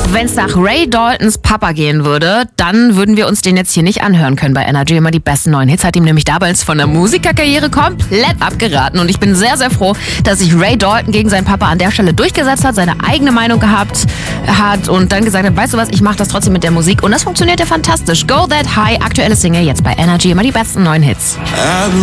Wenn es nach Ray Daltons Papa gehen würde, dann würden wir uns den jetzt hier nicht anhören können bei Energy. Immer die besten neuen Hits hat ihm nämlich damals von der Musikerkarriere komplett abgeraten. Und ich bin sehr, sehr froh, dass sich Ray Dalton gegen seinen Papa an der Stelle durchgesetzt hat, seine eigene Meinung gehabt hat und dann gesagt hat, weißt du was, ich mache das trotzdem mit der Musik. Und das funktioniert ja fantastisch. Go That High, aktuelle Single jetzt bei Energy. Immer die besten neuen Hits.